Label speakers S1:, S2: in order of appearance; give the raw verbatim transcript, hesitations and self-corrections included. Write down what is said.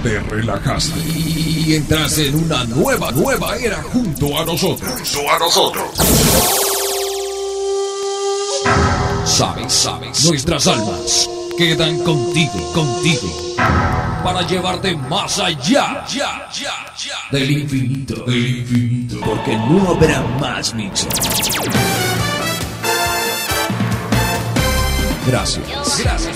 S1: te relajaste y entraste en una nueva, nueva era junto a nosotros. Junto a nosotros. Sabes, sabes, nuestras almas quedan contigo, contigo, para llevarte más allá, ya, ya, ya, del infinito, del infinito, porque no habrá más mixes. Gracias, gracias.